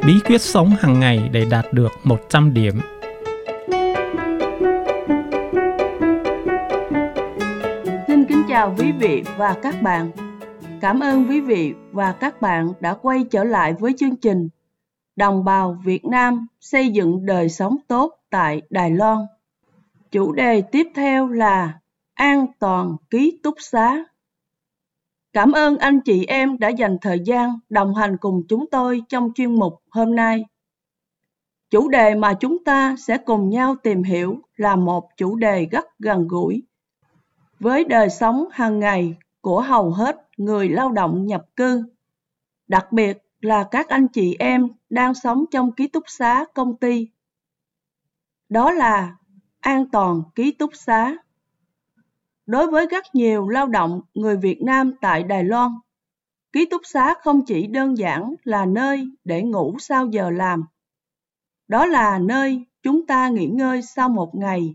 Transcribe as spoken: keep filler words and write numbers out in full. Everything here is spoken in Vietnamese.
Bí quyết sống hàng ngày để đạt được một trăm điểm. Xin kính chào quý vị và các bạn. Cảm ơn quý vị và các bạn đã quay trở lại với chương trình Đồng bào Việt Nam xây dựng đời sống tốt tại Đài Loan. Chủ đề tiếp theo là An toàn ký túc xá. Cảm ơn anh chị em đã dành thời gian đồng hành cùng chúng tôi trong chuyên mục hôm nay. Chủ đề mà chúng ta sẽ cùng nhau tìm hiểu là một chủ đề rất gần gũi với đời sống hàng ngày của hầu hết người lao động nhập cư, đặc biệt là các anh chị em đang sống trong ký túc xá công ty. Đó là an toàn ký túc xá. Đối với rất nhiều lao động người Việt Nam tại Đài Loan, ký túc xá không chỉ đơn giản là nơi để ngủ sau giờ làm. Đó là nơi chúng ta nghỉ ngơi sau một ngày